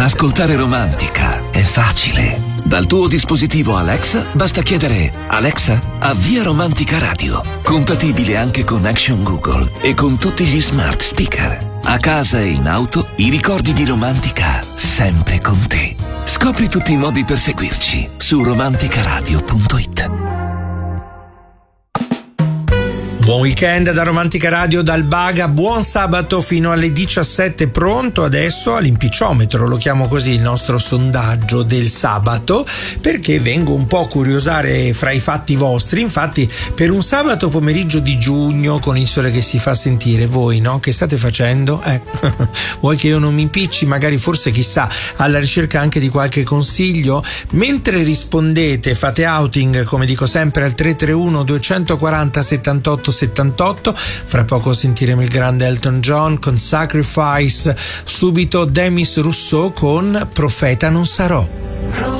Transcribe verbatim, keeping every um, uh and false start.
Ascoltare Romantica è facile. Dal tuo dispositivo Alexa basta chiedere: Alexa, avvia Romantica Radio. Compatibile anche con Action Google e con tutti gli smart speaker. A casa e in auto, i ricordi di Romantica sempre con te. Scopri tutti i modi per seguirci su romanticaradio punto it. Buon weekend da Romantica Radio, dal Baga, buon sabato fino alle diciassette. Pronto adesso all'impiciometro, lo chiamo così, il nostro sondaggio del sabato, perché vengo un po' a curiosare fra i fatti vostri. Infatti, per un sabato pomeriggio di giugno con il sole che si fa sentire, voi no? Che state facendo? Eh, vuoi che io non mi impicci? Magari, forse, chissà, alla ricerca anche di qualche consiglio? Mentre rispondete, fate outing, come dico sempre, al tre tre uno due quattro zero settantotto settantotto. Fra poco sentiremo il grande Elton John con Sacrifice, subito Demis Rousseau con Profeta non sarò.